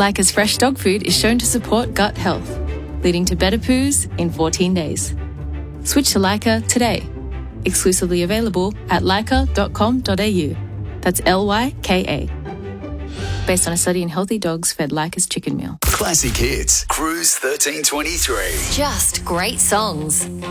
Leica's fresh dog food is shown to support gut health, leading to better poos in 14 days. Switch to Leica today. Exclusively available at leica.com.au. That's Lyka. Based on a study in healthy dogs fed Leica's chicken meal. Classic Hits, Cruise 1323. Just great songs.